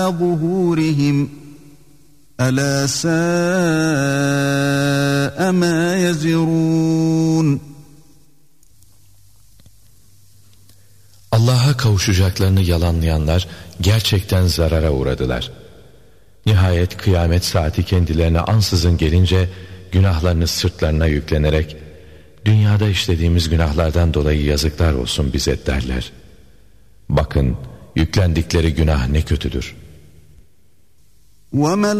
ظهورهم ألا ساء ما يزرون. Allah'a kavuşacaklarını yalanlayanlar gerçekten zarara uğradılar. Nihayet kıyamet saati kendilerine ansızın gelince günahlarını sırtlarına yüklenerek dünyada işlediğimiz günahlardan dolayı yazıklar olsun bize derler. Bakın yüklendikleri günah ne kötüdür. وَمَا